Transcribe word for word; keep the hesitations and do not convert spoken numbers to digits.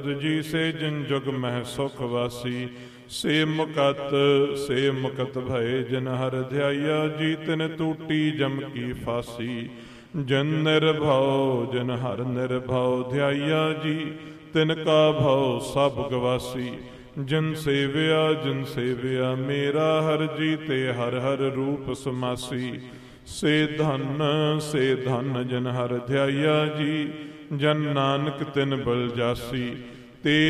ਜੀ ਸੇ ਜਿਨ ਜੁਗ ਮਹਿ ਸੁਖ ਵਾਸੀ। ਸੇ ਮੁਕਤ ਸੇ ਮੁਕਤ ਭਏ ਜਿਨ ਹਰਿ ਧਿਆਇਆ ਜੀ। ਤਿਨ ਟੂਟੀ ਜਮ ਕੀ ਫਾਸੀ। ਜਿਨ ਨਿਰਭਉ ਜਿਨ ਹਰਿ ਨਿਰਭਉ ਧਿਆਇਆ ਜੀ। ਤਿਨ ਕਾ ਭਉ ਸਭ ਗਵਾਸੀ। ਜਿਨ ਸੇਵਿਆ ਜਿਨ ਸੇਵਿਆ ਮੇਰਾ ਹਰਿ ਜੀ। ਤੇ ਹਰਿ ਹਰਿ ਰੂਪ ਸਮਾਸੀ। ਸੇ ਧਨ ਸੇ ਧਨ ਜਿਨ ਹਰਿ ਧਿਆਇਆ ਜੀ। ਜਨ ਨਾਨਕ ਤਿਨ ਬਲ ਜਾਸੀ। ਤੇ